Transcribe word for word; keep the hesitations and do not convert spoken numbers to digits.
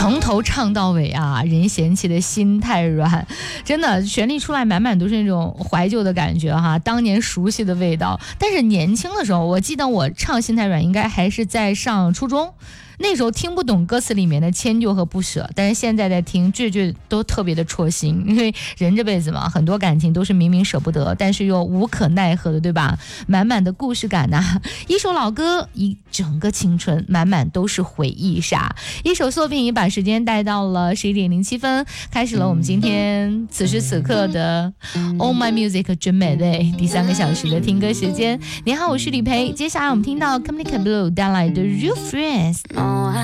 从头唱到尾啊，任贤齐的心太软，真的旋律出来满满都是那种怀旧的感觉哈，当年熟悉的味道。但是年轻的时候，我记得我唱心太软应该还是在上初中，那时候听不懂歌词里面的迁就和不舍，但是现在在听句句都特别的戳心，因为人这辈子嘛，很多感情都是明明舍不得，但是又无可奈何的，对吧？满满的故事感呐、啊，一首老歌，一整个青春，满满都是回忆杀。一首作品把时间带到了十一点零七分，开始了我们今天此时此刻的 All My Music 真美味第三个小时的听歌时间。你好，我是李培，接下来我们听到 Communicate Blue 带来的 Real Friends。 Oh, I